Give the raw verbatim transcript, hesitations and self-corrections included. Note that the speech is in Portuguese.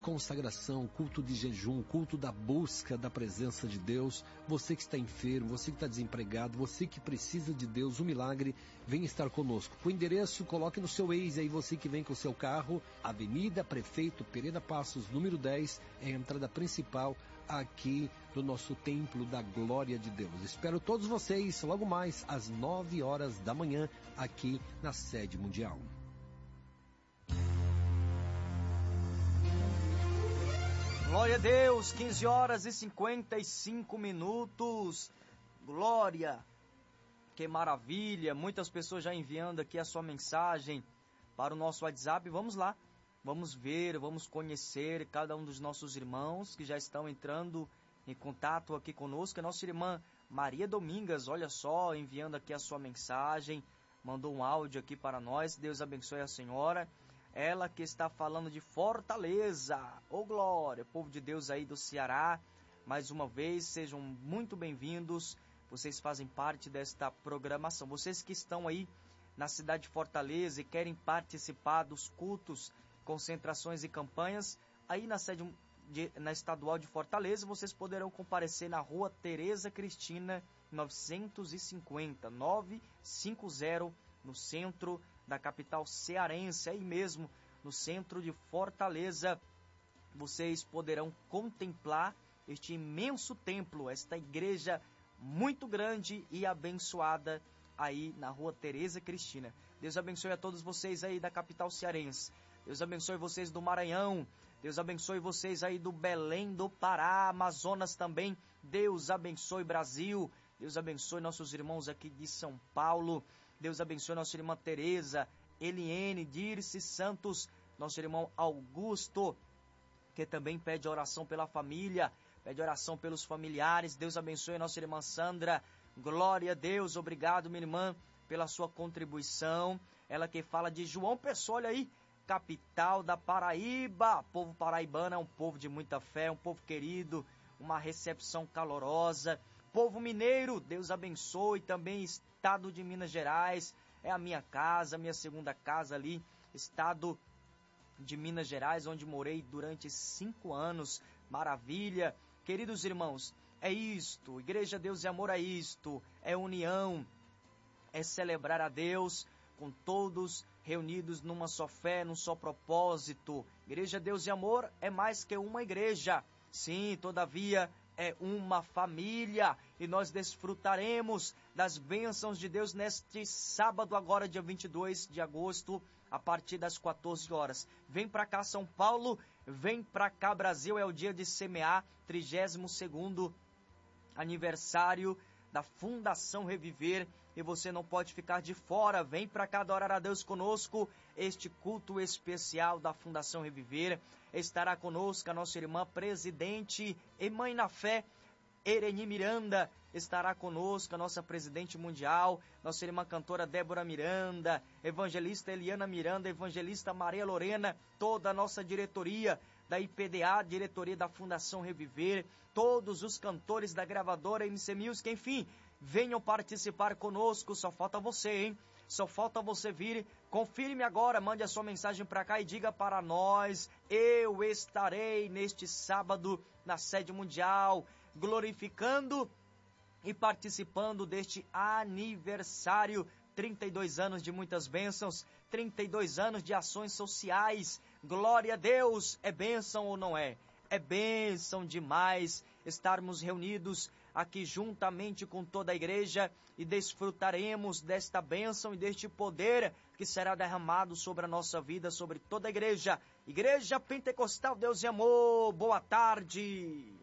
consagração, culto de jejum, culto da busca da presença de Deus. Você que está enfermo, você que está desempregado, você que precisa de Deus, um milagre, vem estar conosco. O endereço, coloque no seu Waze aí, você que vem com o seu carro, Avenida Prefeito Pereira Passos, número dez, é a entrada principal aqui do nosso Templo da Glória de Deus. Espero todos vocês logo mais às nove horas da manhã aqui na sede mundial. Glória a Deus, quinze horas e cinquenta e cinco minutos. Glória, que maravilha. Muitas pessoas já enviando aqui a sua mensagem para o nosso WhatsApp. Vamos lá, vamos ver, vamos conhecer cada um dos nossos irmãos que já estão entrando em contato aqui conosco. A nossa irmã Maria Domingas, olha só, enviando aqui a sua mensagem. Mandou um áudio aqui para nós. Deus abençoe a senhora. Ela que está falando de Fortaleza. Ô glória, povo de Deus aí do Ceará. Mais uma vez, sejam muito bem-vindos. Vocês fazem parte desta programação. Vocês que estão aí na cidade de Fortaleza e querem participar dos cultos, concentrações e campanhas, aí na sede de, na estadual de Fortaleza, vocês poderão comparecer na rua Tereza Cristina, novecentos e cinquenta, novecentos e cinquenta, no centro da capital cearense, aí mesmo no centro de Fortaleza. Vocês poderão contemplar este imenso templo, esta igreja muito grande e abençoada aí na rua Tereza Cristina. Deus abençoe a todos vocês aí da capital cearense. Deus abençoe vocês do Maranhão. Deus abençoe vocês aí do Belém do Pará, Amazonas também. Deus abençoe Brasil. Deus abençoe nossos irmãos aqui de São Paulo. Deus abençoe nossa irmã Tereza, Eliene, Dirce Santos, nosso irmão Augusto, que também pede oração pela família, pede oração pelos familiares. Deus abençoe nossa irmã Sandra. Glória a Deus, obrigado, minha irmã, pela sua contribuição. Ela que fala de João Pessoa, olha aí, capital da Paraíba. O povo paraibano é um povo de muita fé, um povo querido, uma recepção calorosa. Povo mineiro, Deus abençoe, também estado de Minas Gerais, é a minha casa, a minha segunda casa ali, estado de Minas Gerais, onde morei durante cinco anos, maravilha. Queridos irmãos, é isto, Igreja Deus e Amor é isto, é união, é celebrar a Deus com todos reunidos numa só fé, num só propósito. Igreja Deus e Amor é mais que uma igreja, sim, todavia é uma família, e nós desfrutaremos das bênçãos de Deus neste sábado, agora dia vinte e dois de agosto, a partir das quatorze horas. Vem para cá São Paulo, vem para cá Brasil, é o dia de semear, trigésimo segundo aniversário da Fundação Reviver, e você não pode ficar de fora. Vem para cá adorar a Deus conosco. Este culto especial da Fundação Reviver estará conosco a nossa irmã presidente e mãe na fé, Ereni Miranda, estará conosco a nossa presidente mundial, nossa irmã cantora Débora Miranda, evangelista Eliana Miranda, evangelista Maria Lorena, toda a nossa diretoria da I P D A, diretoria da Fundação Reviver, todos os cantores da gravadora M C Music, enfim, venham participar conosco. Só falta você, hein? Só falta você vir. Confirme agora, mande a sua mensagem para cá e diga para nós: eu estarei neste sábado na sede mundial, glorificando e participando deste aniversário. trinta e dois anos de muitas bênçãos, trinta e dois anos de ações sociais. Glória a Deus! É bênção ou não é? É bênção demais estarmos reunidos aqui juntamente com toda a igreja e desfrutaremos desta bênção e deste poder que será derramado sobre a nossa vida, sobre toda a igreja. Igreja Pentecostal Deus e Amor, boa tarde!